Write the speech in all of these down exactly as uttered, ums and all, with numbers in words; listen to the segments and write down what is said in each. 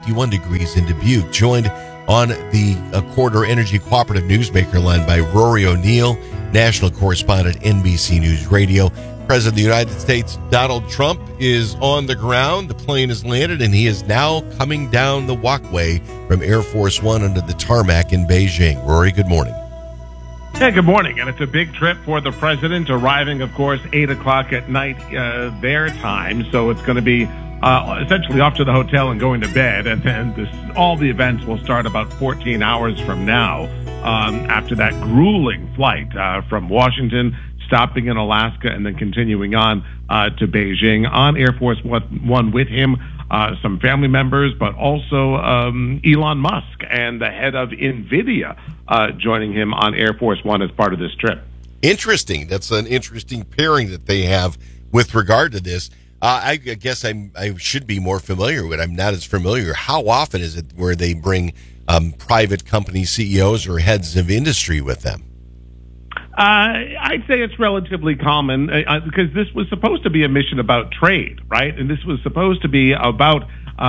fifty-one degrees in Dubuque. Joined on the uh, Corridor Energy Cooperative Newsmaker line by Rory O'Neill, national correspondent, N B C News Radio. President of the United States, Donald Trump, is on the ground. The plane has landed, and he is now coming down the walkway from Air Force One under the tarmac in Beijing. Rory, good morning. Yeah, good morning. And it's a big trip for the president, arriving, of course, eight o'clock at night uh, their time. So it's going to be uh, essentially off to the hotel and going to bed. And then this, all the events will start about fourteen hours from now um, after that grueling flight uh, from Washington, stopping in Alaska, and then continuing on uh, to Beijing on Air Force One with him. Uh, some family members, but also um, Elon Musk and the head of NVIDIA uh, joining him on Air Force One as part of this trip. Interesting. That's an interesting pairing that they have with regard to this. Uh, I, I guess I'm, I should be more familiar with it. I'm not as familiar. How often is it where they bring um, private company C E Os or heads of industry with them? Uh, I'd say it's relatively common uh, because this was supposed to be a mission about trade, right? And this was supposed to be about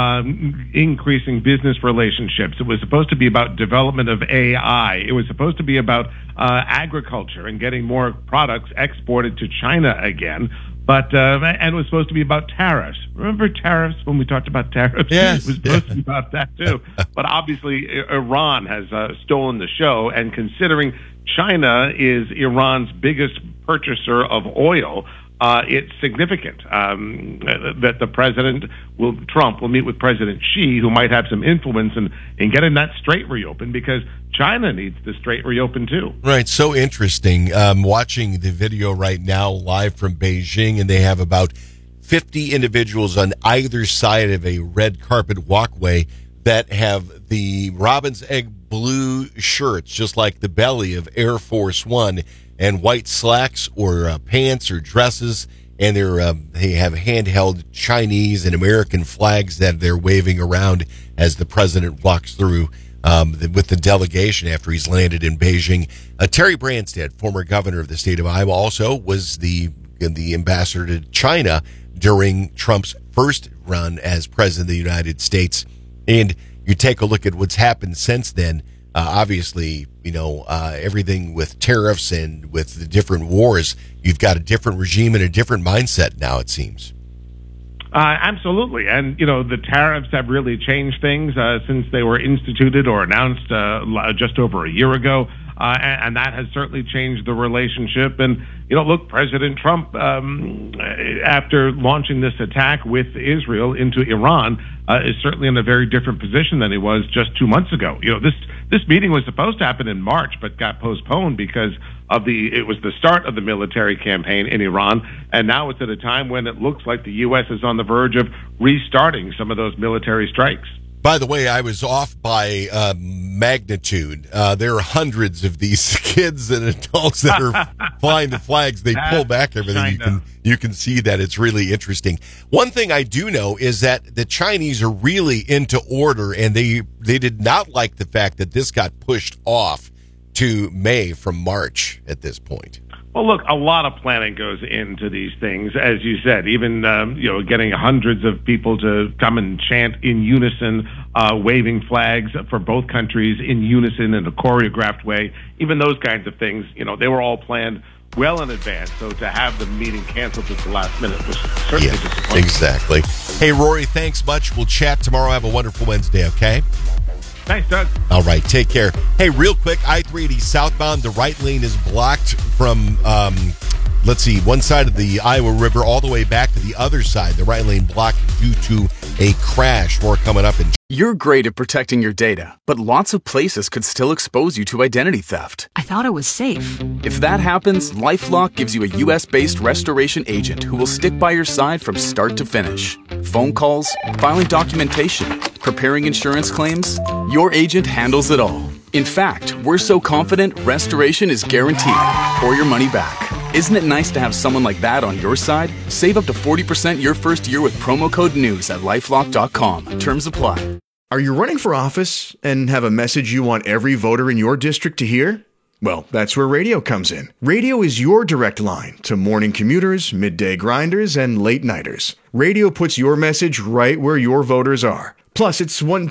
um, increasing business relationships. It was supposed to be about development of A I. It was supposed to be about uh, agriculture and getting more products exported to China again. But uh, and it was supposed to be about tariffs. Remember tariffs when we talked about tariffs? Yes. It was supposed to be about that too. But obviously, Iran has uh, stolen the show, and considering China is Iran's biggest purchaser of oil, uh, it's significant um, that the president will Trump will meet with President Xi, who might have some influence in, in getting that strait reopened, because China needs the strait reopened too. Right. So interesting. Um, watching the video right now live from Beijing, and they have about fifty individuals on either side of a red carpet walkway that have the robin's egg blue shirts, just like the belly of Air Force One, and white slacks or uh, pants or dresses, and they're uh, they have handheld Chinese and American flags that they're waving around as the president walks through um, the, with the delegation after he's landed in Beijing. Uh, Terry Branstad, former governor of the state of Iowa, also was the the ambassador to China during Trump's first run as president of the United States. And you take a look at what's happened since then. Uh, obviously, you know, uh, everything with tariffs and with the different wars, you've got a different regime and a different mindset now, it seems. Uh, absolutely. And, you know, the tariffs have really changed things uh, since they were instituted or announced uh, just over a year ago. Uh, and, and that has certainly changed the relationship. And, you know, look, President Trump, um, after launching this attack with Israel into Iran, uh, is certainly in a very different position than he was just two months ago. You know, this this meeting was supposed to happen in March, but got postponed because of the it was the start of the military campaign in Iran. And now it's at a time when it looks like the U S is on the verge of restarting some of those military strikes. By the way, I was off by uh, magnitude. Uh, there are hundreds of these kids and adults that are flying the flags. They pull back everything. You can you can see that it's really interesting. One thing I do know is that the Chinese are really into order, and they they did not like the fact that this got pushed off to May from March at this point. Well, look, a lot of planning goes into these things, as you said. Even um, you know, getting hundreds of people to come and chant in unison, uh, waving flags for both countries in unison in a choreographed way. Even those kinds of things, you know, they were all planned well in advance. So to have the meeting canceled at the last minute was certainly yeah, disappointing. Exactly. Hey, Rory, thanks much. We'll chat tomorrow. Have a wonderful Wednesday. Okay. Thanks, Doug. All right, take care. Hey, real quick, I three eighty southbound, the right lane is blocked from, um, let's see, one side of the Iowa River all the way back to the other side. The right lane blocked due to a crash. More coming up in... You're great at protecting your data, but lots of places could still expose you to identity theft. I thought it was safe. If that happens, LifeLock gives you a U S-based restoration agent who will stick by your side from start to finish. Phone calls, filing documentation, preparing insurance claims, your agent handles it all. In fact, we're so confident restoration is guaranteed or your money back. Isn't it nice to have someone like that on your side? Save up to forty percent your first year with promo code NEWS at lifelock dot com. Terms apply. Are you running for office and have a message you want every voter in your district to hear? Well, that's where radio comes in. Radio is your direct line to morning commuters, midday grinders, and late nighters. Radio puts your message right where your voters are. Plus, it's one